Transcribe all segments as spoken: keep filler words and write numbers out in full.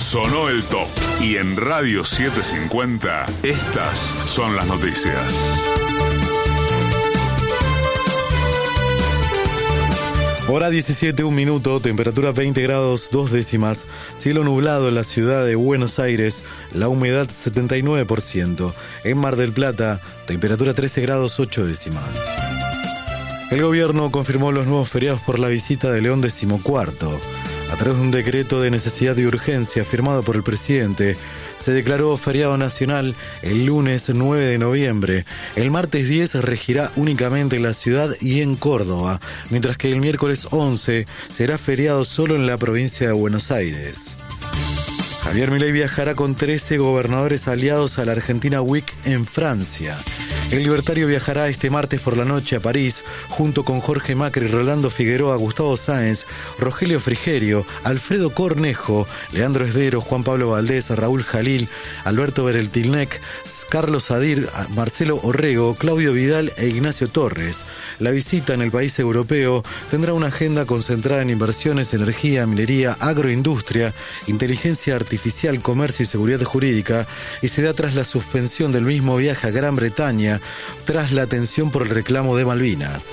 Sonó el top. Y en Radio setecientos cincuenta, estas son las noticias. Hora diecisiete, un minuto, temperatura veinte grados, dos décimas, cielo nublado en la ciudad de Buenos Aires, la humedad setenta y nueve por ciento. En Mar del Plata, temperatura trece grados, ocho décimas. El gobierno confirmó los nuevos feriados por la visita de León decimocuarto. A través de un decreto de necesidad y urgencia firmado por el presidente, se declaró feriado nacional el lunes nueve de noviembre. El martes diez regirá únicamente en la ciudad y en Córdoba, mientras que el miércoles once será feriado solo en la provincia de Buenos Aires. Javier Milei viajará con trece gobernadores aliados a la Argentina Week en Francia. El libertario viajará este martes por la noche a París, junto con Jorge Macri, Rolando Figueroa, Gustavo Sáenz, Rogelio Frigerio, Alfredo Cornejo, Leandro Esdero, Juan Pablo Valdés, Raúl Jalil, Alberto Bereltilnec, Carlos Sadir, Marcelo Orrego, Claudio Vidal e Ignacio Torres. La visita en el país europeo tendrá una agenda concentrada en inversiones, energía, minería, agroindustria, inteligencia artificial, comercio y seguridad jurídica, y se da tras la suspensión del mismo viaje a Gran Bretaña tras la tensión por el reclamo de Malvinas.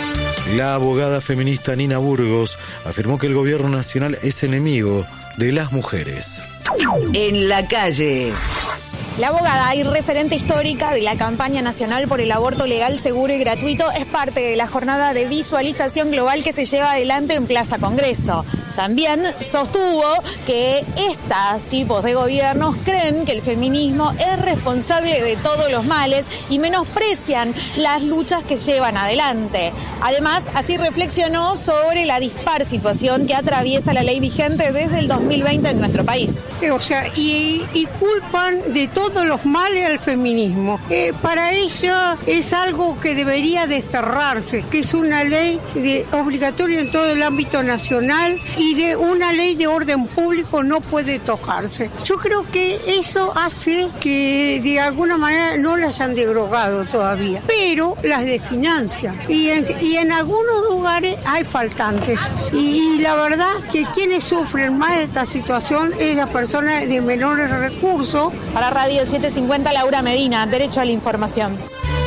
La abogada feminista Nina Burgos afirmó que el gobierno nacional es enemigo de las mujeres. En la calle. La abogada y referente histórica de la campaña nacional por el aborto legal, seguro y gratuito es parte de la jornada de visualización global que se lleva adelante en Plaza Congreso. También sostuvo que estos tipos de gobiernos creen que el feminismo es responsable de todos los males y menosprecian las luchas que llevan adelante. Además, así reflexionó sobre la dispar situación que atraviesa la ley vigente desde el dos mil veinte en nuestro país. O sea, y, y culpan de todo todos los males al feminismo. Eh, para ella es algo que debería desterrarse, que es una ley de, obligatoria en todo el ámbito nacional y de una ley de orden público no puede tocarse. Yo creo que eso hace que de alguna manera no las han derogado todavía, pero las desfinancian y en, y en algunos lugares hay faltantes y, y la verdad que quienes sufren más de esta situación es las personas de menores recursos. Para Radio setecientos cincuenta, Laura Medina, Derecho a la Información.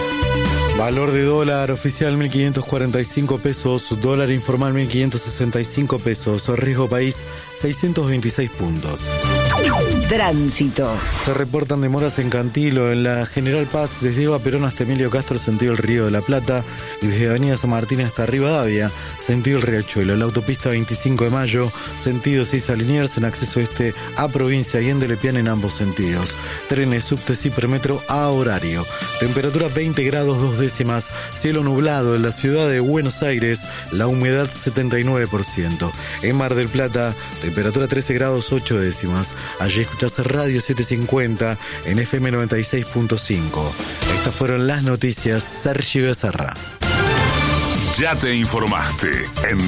Valor de dólar oficial mil quinientos cuarenta y cinco pesos, dólar informal mil quinientos sesenta y cinco pesos, riesgo país seiscientos veintiséis puntos. Tránsito. Se reportan demoras en Cantilo, en la General Paz, desde Eva Perón hasta Emilio Castro, sentido el Río de la Plata, y desde Avenida San Martín hasta Rivadavia, sentido el Riachuelo. En la autopista veinticinco de mayo, sentido Sisa Liniers, en acceso este a Provincia y en Delepian en ambos sentidos. Trenes, subtes y permetro a horario. Temperatura veinte grados, dos décimas, cielo nublado en la ciudad de Buenos Aires, la humedad setenta y nueve por ciento. En Mar del Plata, temperatura trece grados, ocho décimas. Allí escuchás Radio setecientos cincuenta en F M noventa y seis punto cinco. Estas fueron las noticias. Sergio Becerra. Ya te informaste en